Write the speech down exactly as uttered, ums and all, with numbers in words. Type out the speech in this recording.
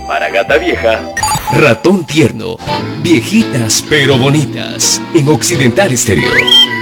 Para gata vieja, Ratón Tierno, viejitas pero bonitas, en Occidental Estéreo.